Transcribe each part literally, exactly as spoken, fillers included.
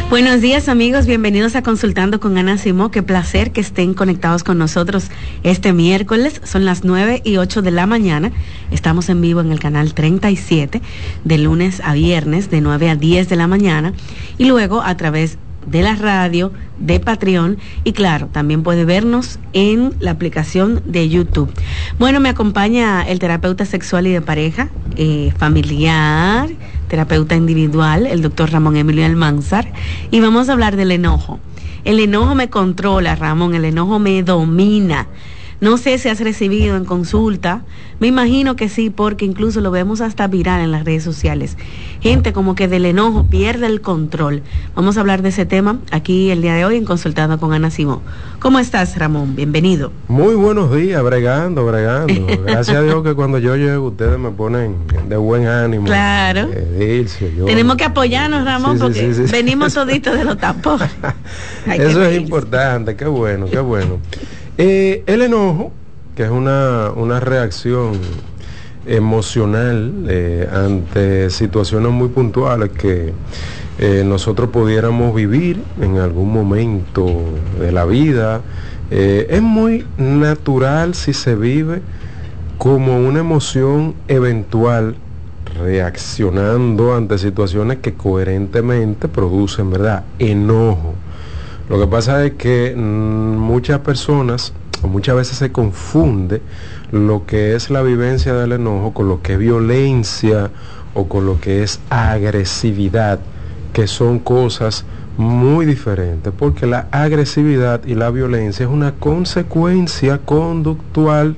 Buenos días, amigos, bienvenidos a Consultando con Ana Simó. Qué placer que estén conectados con nosotros este miércoles. Son las nueve y ocho de la mañana. Estamos en vivo en el canal treinta y siete de lunes a viernes de nueve a diez de la mañana y luego a través de la radio, de Patreon y claro, también puede vernos en la aplicación de YouTube. Bueno, me acompaña el terapeuta sexual y de pareja, eh, familiar, terapeuta individual, el doctor Ramón Emilio Almanzar, y vamos a hablar del enojo. El enojo me controla, Ramón, el enojo me domina. No sé si has recibido en consulta, me imagino que sí, porque incluso lo vemos hasta viral en las redes sociales. Gente como que del enojo pierde el control. Vamos a hablar de ese tema aquí el día de hoy en Consultando con Ana Simó. ¿Cómo estás, Ramón? Bienvenido. Muy buenos días, bregando, bregando. Gracias a Dios que cuando yo llego ustedes me ponen de buen ánimo. Claro. Eh, Dilce, yo... Tenemos que apoyarnos, Ramón, sí, sí, porque sí, sí, venimos toditos de los tapones. Eso es importante, qué bueno, qué bueno. Eh, el enojo, que es una, una reacción emocional eh, ante situaciones muy puntuales que eh, nosotros pudiéramos vivir en algún momento de la vida, eh, es muy natural si se vive como una emoción eventual, reaccionando ante situaciones que coherentemente producen, ¿verdad?, enojo. Lo que pasa es que mmm, muchas personas, o muchas veces se confunde lo que es la vivencia del enojo con lo que es violencia o con lo que es agresividad, que son cosas muy diferentes, porque la agresividad y la violencia es una consecuencia conductual,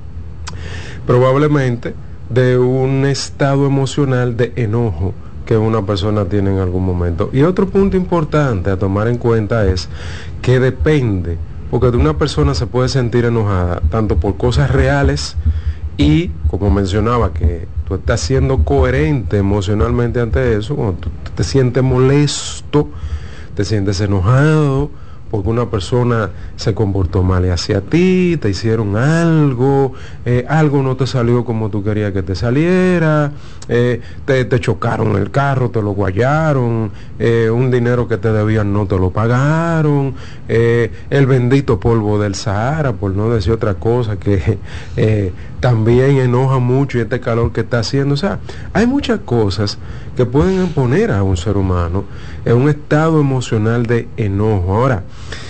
probablemente, de un estado emocional de enojo que una persona tiene en algún momento. Y otro punto importante a tomar en cuenta es que depende, porque de una persona se puede sentir enojada tanto por cosas reales y, como mencionaba, que tú estás siendo coherente emocionalmente ante eso. Cuando tú te sientes molesto, te sientes enojado porque una persona se comportó mal hacia ti, te hicieron algo, eh, algo no te salió como tú querías que te saliera, eh, te, te chocaron el carro, te lo guayaron, eh, un dinero que te debían no te lo pagaron, eh, el bendito polvo del Sahara, por no decir otra cosa, que eh, también enoja mucho, y este calor que está haciendo. O sea, hay muchas cosas que pueden poner a un ser humano en un estado emocional de enojo. Ahora,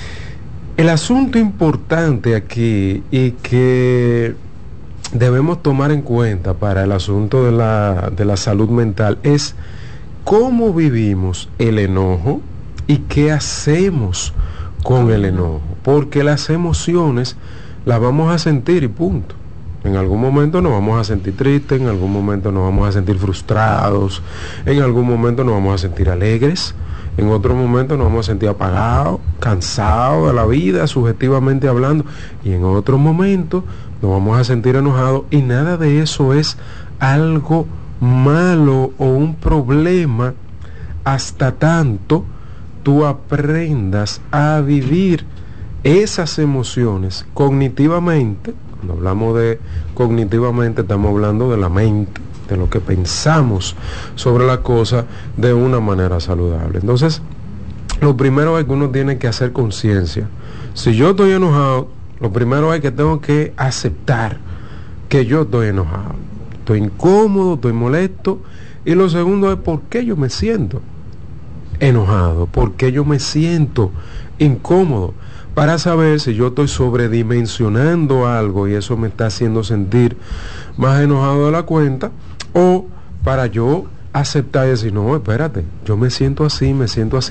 el asunto importante aquí y que debemos tomar en cuenta para el asunto de la, de la salud mental es cómo vivimos el enojo y qué hacemos con el enojo, porque las emociones las vamos a sentir y punto. En algún momento nos vamos a sentir tristes, en algún momento nos vamos a sentir frustrados, en algún momento nos vamos a sentir alegres, en otro momento nos vamos a sentir apagados, cansados de la vida, subjetivamente hablando, y en otro momento nos vamos a sentir enojados, y nada de eso es algo malo o un problema hasta tanto tú aprendas a vivir esas emociones cognitivamente. Cuando hablamos de cognitivamente, estamos hablando de la mente, de lo que pensamos sobre la cosa de una manera saludable. Entonces, lo primero es que uno tiene que hacer conciencia. Si yo estoy enojado, lo primero es que tengo que aceptar que yo estoy enojado. Estoy incómodo, estoy molesto. Y lo segundo es por qué yo me siento enojado, por qué yo me siento incómodo, para saber si yo estoy sobredimensionando algo y eso me está haciendo sentir más enojado de la cuenta, o para yo aceptar y decir, no, espérate, yo me siento así, me siento así.